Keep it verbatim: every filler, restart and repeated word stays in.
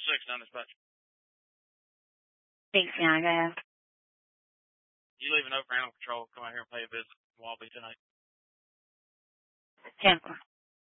six, non-dispatch. Thanks, Yaga. You leave a note for animal control. Come out here and pay a visit. Wallaby tonight. ten four.